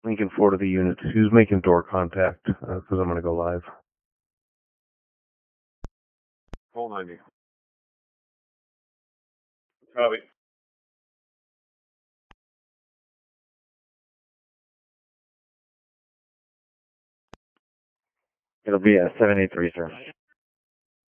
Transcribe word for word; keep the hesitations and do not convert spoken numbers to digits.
Lincoln four to the unit. Who's making door contact? Because uh, I'm going to go live. Full ninety. Copy. It'll be a seven eight three, sir.